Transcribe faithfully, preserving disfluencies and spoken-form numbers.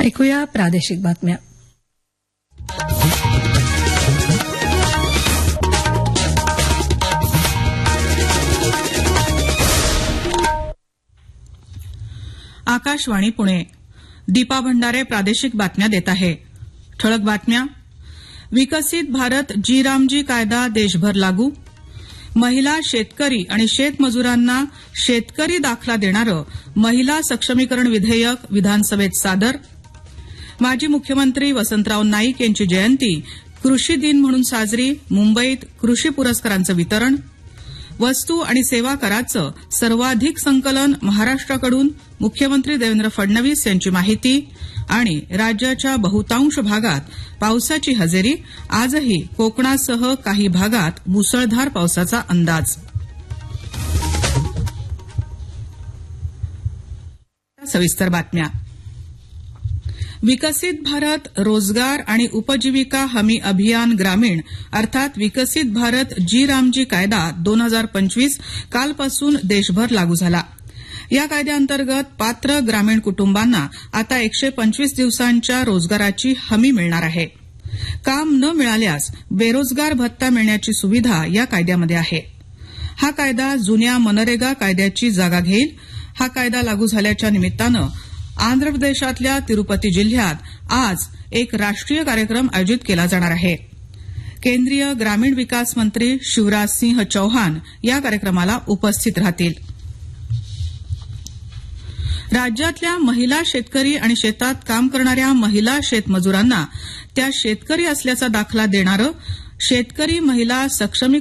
ऐकूया प्रादेशिक बातम्या. आकाशवाणी पुणे. दीपा भंडारे प्रादेशिक बातम्या देत आहे. ठळक बातम्या. विकसित भारत जी रामजी कायदा देशभर लागू. महिला शेतकरी आणि शेतमजुरांना शेतकरी दाखला देणारं महिला सक्षमीकरण विधेयक विधानसभेत सादर. माजी मुख्यमंत्री वसंतराव नाईक यांची जयंती कृषी दिन म्हणून साजरी. मुंबईत कृषी पुरस्कारांचं वितरण. वस्तू आणि सेवा कराचं सर्वाधिक संकलन महाराष्ट्राकडून मुख्यमंत्री देवेंद्र फडणवीस यांची माहिती. आणि राज्याच्या बहुतांश भागात पावसाची हजेरी. आजही कोकणासह काही भागात मुसळधार पावसाचा अंदाज. सविस्तर बातम्या. विकसित भारत रोजगार आणि उपजीविका हमी अभियान ग्रामीण अर्थात विकसित भारत जी रामजी कायदा दोन हजार पंचवीस कालपासून देशभर लागू झाला. या कायद्याअंतर्गत पात्र ग्रामीण कुटुंबांना आता एकशे पंचवीस दिवसांच्या रोजगाराची हमी मिळणार आहे. काम न मिळाल्यास बेरोजगार भत्ता मिळण्याची सुविधा या कायद्यामध्ये आहे. हा कायदा जुन्या मनरेगा कायद्याची जागा घेईल. हा कायदा लागू झाल्याच्या निमित्तानं आंध्र प्रदेशातल्या तिरुपती जिल्ह्यात आज एक राष्ट्रीय कार्यक्रम आयोजित केला जाणार आहे. केंद्रीय ग्रामीण विकास मंत्री शिवराज सिंह चौहान या कार्यक्रमाला उपस्थित राहतील. राज्यातल्या महिला शेतकरी आणि शेतात काम करणाऱ्या महिला शेतमजुरांना त्या शेतकरी असल्याचा दाखला देणारं शेतकरी महिला सक्षमी